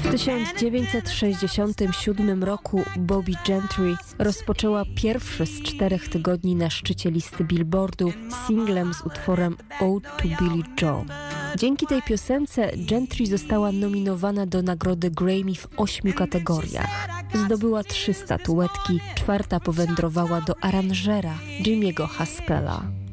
W 1967 roku Bobbie Gentry rozpoczęła pierwszy z 4 tygodni na szczycie listy Billboardu singlem z utworem Ode to Billie Joe. Dzięki tej piosence Gentry została nominowana do nagrody Grammy w 8 kategoriach. Zdobyła 3 statuetki, 4 powędrowała do aranżera Jimmy'ego Haskella.